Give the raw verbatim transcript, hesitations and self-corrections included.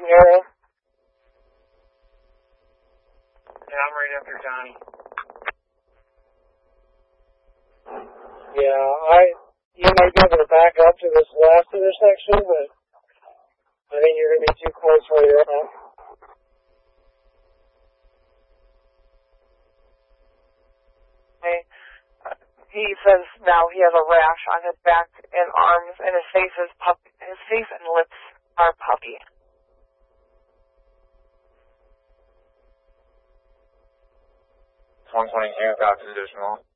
hear him? Yeah, I'm right after Johnny. Yeah, I, you might be able to back up to this last intersection, but I think you're going to be too close where you're at. Okay. He says now he has a rash on his back and arms, and his face is pup. His face and lips are puffy. one twenty-two, got additional.